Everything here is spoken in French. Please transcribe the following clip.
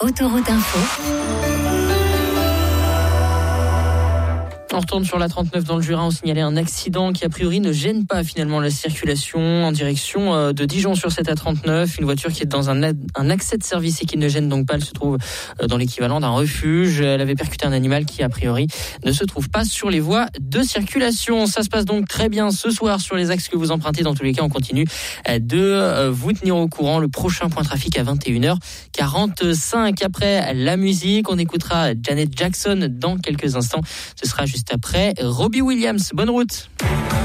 Autoroute Info. On retourne sur la 39 dans le Jura. On signalait un accident qui a priori ne gêne pas finalement la circulation en direction de Dijon sur cette A39. Une voiture qui est dans un accès de service et qui ne gêne donc pas. Elle se trouve dans l'équivalent d'un refuge. Elle avait percuté un animal qui a priori ne se trouve pas sur les voies de circulation. Ça se passe donc très bien ce soir sur les axes que vous empruntez. Dans tous les cas, on continue de vous tenir au courant. Le prochain point trafic à 21h45. Après la musique, on écoutera Janet Jackson dans quelques instants. Ce sera juste après Robbie Williams. Bonne route.